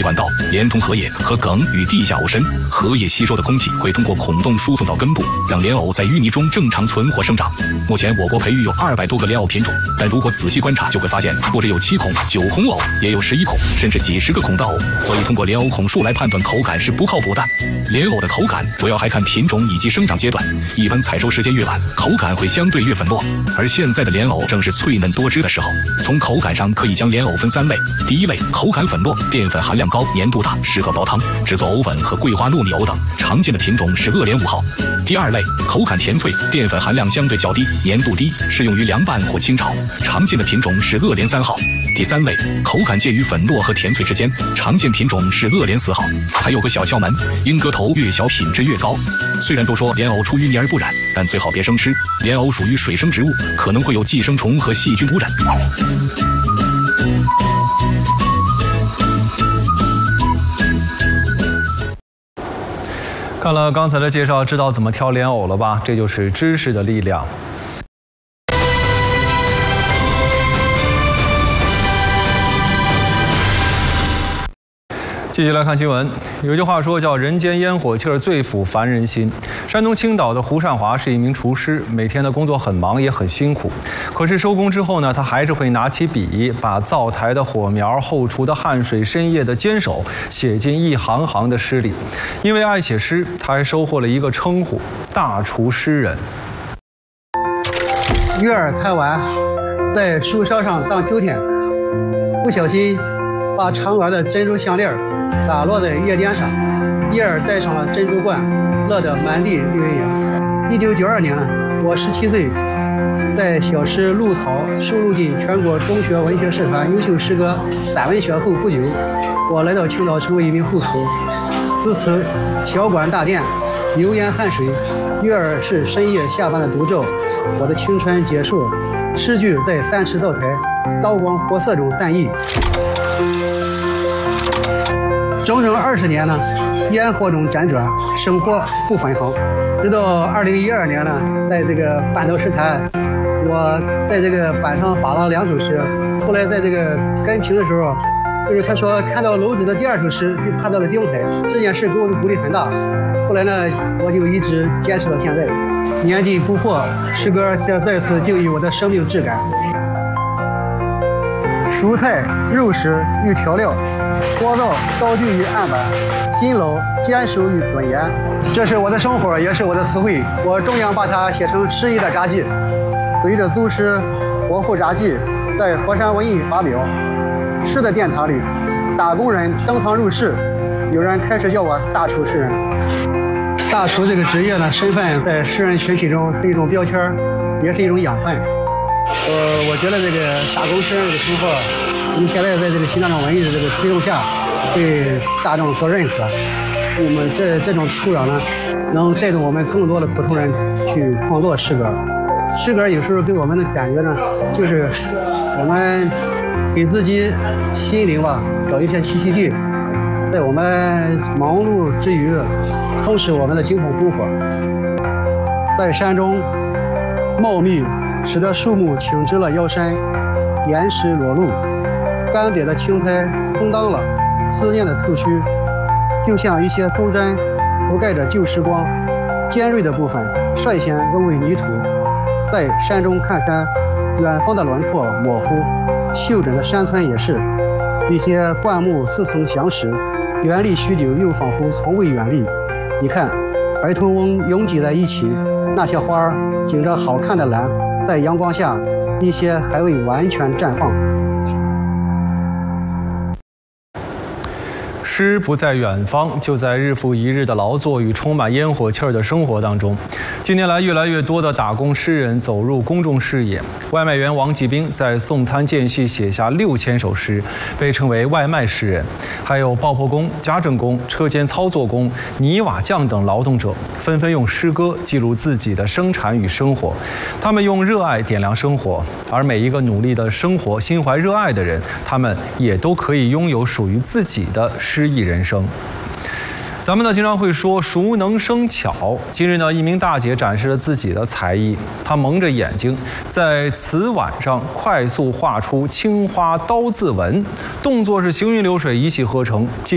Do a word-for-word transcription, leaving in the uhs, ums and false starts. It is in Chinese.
管道连通荷叶和梗与地下藕身，荷叶吸收的空气会通过孔洞输送到根部，让莲藕在淤泥中正常存活生长。目前我国培育有二百多个莲藕品种，但如果仔细观察，就会发现不只有七孔、九孔藕，也有十一孔，甚至几十个孔的藕。所以通过莲藕孔数来判断口感是不靠谱的。莲藕的口感主要还看品种以及生长阶段，一般采收时间越晚，口感会相对越粉糯。而现在的莲藕正是脆嫩多汁的时候。从口感上可以将莲藕分三类：第一类，口感粉糯，淀粉含量高，粘度大，适合煲汤、制作藕粉和桂花糯米藕等，常见的品种是鄂莲五号。第二类，口感甜脆，淀粉含量相对较低，粘度低，适用于凉拌或清炒，常见的品种是鄂莲三号。第三类，口感介于粉糯和甜脆之间，常见品种是鄂莲四号。还有个小窍门，鹰鸽头越小品质越高。虽然都说莲藕出淤泥而不染，但最好别生吃，莲藕属于水生植物，可能会有寄生虫和细菌污染。 看了刚才的介绍，知道怎么挑莲藕了吧？这就是知识的力量。继续来看新闻，有句话说叫“人间烟火气儿最抚凡人心”。山东青岛的胡善华是一名厨师，每天的工作很忙也很辛苦。可是收工之后呢，他还是会拿起笔，把灶台的火苗、后厨的汗水、深夜的坚守写进一行行的诗里。因为爱写诗，他还收获了一个称呼——大厨诗人。 月儿太晚，在树梢上荡秋千，不小心把嫦娥的珍珠项链打落在叶垫上，叶儿戴上了珍珠冠，乐得满地绿莹莹。一九九二年，我十七岁，在小诗《鹿草》收录进全国中学文学社团优秀诗歌散文选后不久，我来到青岛成为一名后厨。自此，小馆大店，油盐汗水，月儿是深夜下班的独奏，我的青春结束，诗句在三尺灶台刀光火色中散逸。整整二十年呢，烟火中辗转，生活不分毫。直到二零一二年呢，在这个半岛诗坛，我在这个板上发了两首诗。后来在这个跟评的时候，就是他说看到楼主的第二首诗就爬到了顶台，这件事给我的鼓励很大。后来呢，我就一直坚持到现在。年纪不惑，诗歌将再次定义我的生命质感。蔬菜、肉食与调料，锅灶刀具与案板，辛劳坚守与尊严，这是我的生活，也是我的词汇。我终将把它写成诗意的札记。随着祖师《国父札记》在佛山文艺发表，诗的殿堂里，打工人登堂入室，有人开始叫我大厨诗人。大厨这个职业呢，身份在诗人群体中是一种标签，也是一种养分。呃，我觉得这个打工诗人这个称号，我们现在在这个新大众文艺的这个推动下，被大众所认可。那么这这种土壤呢，能带动我们更多的普通人去创作诗歌。诗歌有时候给我们的感觉呢，就是我们给自己心灵吧找一片栖息地，在我们忙碌之余，充实我们的精神生活。在山中，茂密使得树木挺直了腰身，岩石裸露，干瘪的青苔充当了思念的触须，就像一些松针覆盖着旧时光，尖锐的部分率先融为泥土。在山中看山，远方的轮廓模糊，秀整的山村也是，一些灌木似曾相识，远离许久又仿佛从未远离。你看，白头翁拥挤在一起，那些花儿顶着好看的蓝，在阳光下，一些还未完全绽放。 诗不在远方，就在日复一日的劳作与充满烟火气儿的生活当中。近年来，越来越多的打工诗人走入公众视野。外卖员王继兵在送餐间隙写下六千首诗，被称为外卖诗人。还有爆破工、家政工、车间操作工、泥瓦匠等劳动者，纷纷用诗歌记录自己的生产与生活。他们用热爱点亮生活，而每一个努力的生活、心怀热爱的人，他们也都可以拥有属于自己的诗意人生。咱们呢经常会说熟能生巧。今日呢，一名大姐展示了自己的才艺，她蒙着眼睛，在瓷碗上快速画出青花刀字纹，动作是行云流水，一气呵成。